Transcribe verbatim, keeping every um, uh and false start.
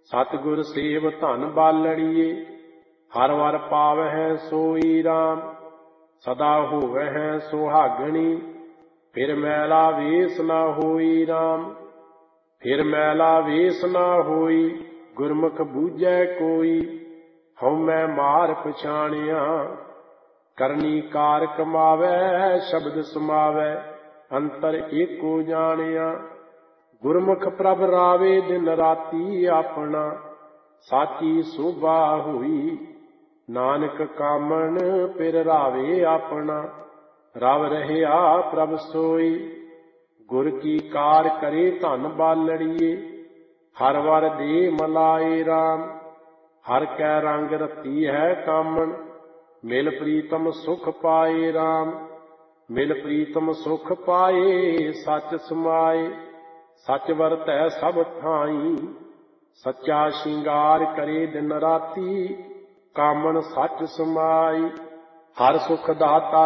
सतगुर सेव धन बालड़िए, हर वर पावै सोई राम। सदा होवै सुहागणी, फिर मैला वेस न होई राम। फिर मैला वेस न होई, गुरमुख बूझै कोई। हउमੈ मार पछाणिया, करनी कार कमावै। शब्द समावै, अंतर एको जानिया। गुरमुख प्रभ रावे दिन राती आपना, साची शोभा होई। नानक कामन पिर रावे आपना, रव रहया प्रभ सोई। गुर की कार करे धन बालड़िए, हर वर दे मलाए राम। हर कै रंग रती है कामन, मिल प्रीतम सुख पाए राम। मिल प्रीतम सुख पाए, सच समाए। सच वरतै सब थाई, सच्चा श्रृंगार करे दिन राती। कामन सच समाई, हर सुख दाता